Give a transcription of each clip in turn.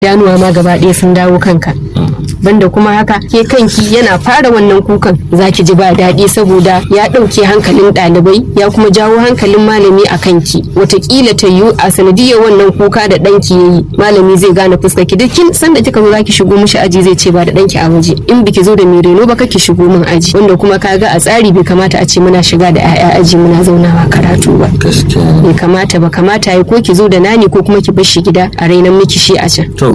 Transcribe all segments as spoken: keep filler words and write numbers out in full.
idanuwa ma gaba ɗaya sun dawo kanka. Banda kuma haka ke kanki yana fara wannan kukan zaki ji ba daɗi saboda ya ɗauke hankalin ɗalibai ya kuma jawo hankalin malami a kanki. Wataƙila ta yiwu a sanadiyar wannan kuka da ɗanki ya yi malami zai gane fuskar ki duk sanda kika zo zaki shigo mishi aji zai ce ba da ɗanki a waje in biki zo da mai reno ba kake shigo min aji wanda kuma kaga a tsari bai kamata a ce muna shiga da 'ya'ya aji muna zaunawa karatu ba. Bai kamata ba kamata ya ko ki zo da nani ko kuma ki bar shi gida a rainan miki shi a can. To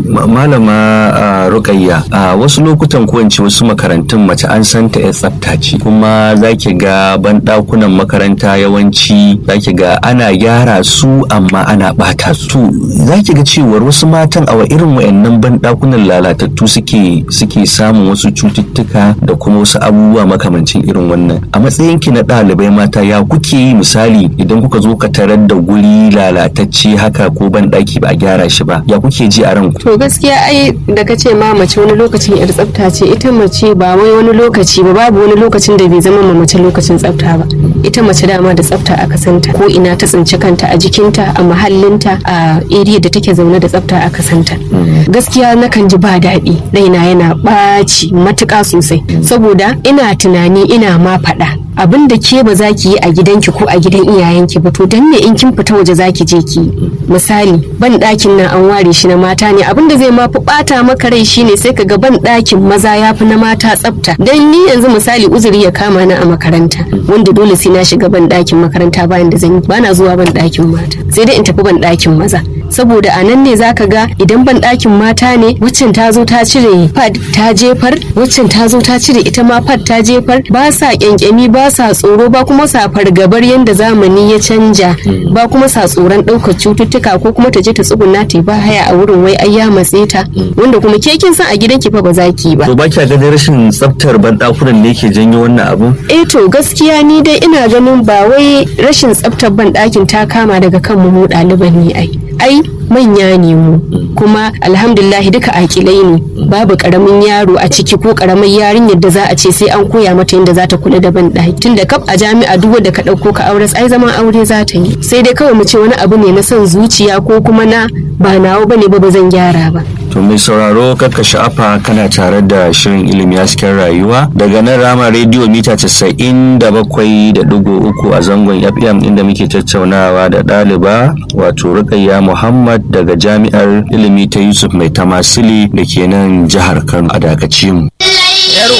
malama Rukayya a wasu lokutan ko in ce wasu makarantun mace an san ta ya tsafta ce kuma zaki ga banɗakunan makaranta yawanci zaki ga ana gyara su amma ana bata su. To zaki ga cewar wasu matan a irin wayannan banɗakunan lalatattu suke suke samun wasu cututtuka da kuma wasu abubuwa makamancin irin wannan. A matsayin ki na ɗalibai mata ya kuke yi misali idan kuka zo ka tarar da guri lalatacce haka ko banɗaki ba a gyara shi ba ya kuke ji a ranku? To gaskiya ai da kace ma mace wani lokacin yar tsafta ce ita mace ba wai wani lokaci ba babu wani lokacin da bai zama ma mace lokacin tsafta ba. Ita mace dama da tsafta aka santa ko ina ta tsinci kanta a jikinta a mahallinta a area da take zaune da tsafta aka santa. Gaskiya nakan ji ba daɗi raina yana ɓaci matuƙa sosai saboda ina tunani ina ma faɗa abin da ke ba za ki yi a gidanki ko a gidan iyayenki ba to dan me in kin fita waje za ki je ki misali ban ɗakin nan an ware shi na mata ne abin da zai ma fi ɓata maka rai shine sai ka ga ban ɗakin maza ya fi na mata tsafta dan ni yanzu misali uzuri ya kama ni a makaranta wanda dole sai na shiga ban ɗakin makaranta bayan da zan yi bana zuwa ban ɗakin mata sai dai in tafi ban ɗakin maza saboda a nan ne zaka ga idan ban ɗakin mata ne waccan ta zo ta cire pad ta jefar waccan ta zo ta cire ita ma pad ta jefar ba sa kyankyami ba sa tsoro ba kuma sa fargabar yanda zamani ya canja ba kuma sa tsoron ɗaukar cututtuka ko kuma ta je ta tsuguna ta ba haya a wurin wai ai ya matse ta wanda kuma ke kin san a gidanki fa ba za ki ba. To ba kya ganin rashin tsaftar ban ɗakunan ne ke janyo wannan abu? Eh to gaskiya ni dai ina ganin ba wai rashin tsaftar ban ɗakin ta kama daga kanmu mu ɗaliban ne ai. ai manya ne mu kuma alhamdulillah duka akilai ne babu karamin yaro a ciki ko karamin yarinyar da za a ce sai an koya mata yadda za ta kula da ban ɗaki tunda kaf a jami'a duk wanda ka ɗauko ka aure ai zaman aure za ta yi sai dai kawai mu ce wani abu ne na son zuciya ko kuma na ba nawa bane ba ba zan gyara ba. To mai sauraro kakka sha'afa kana tare da shirin ilimi hasken rayuwa daga nan Rama rediyo mita casa'in da bakwai da ɗigo uku a zangon F M inda muke tattaunawa da ɗaliba wato Rukayya Muhammad daga jami'ar ilimi ta Yusuf Mai Tamasili da ke nan jihar Kano a dakace mu.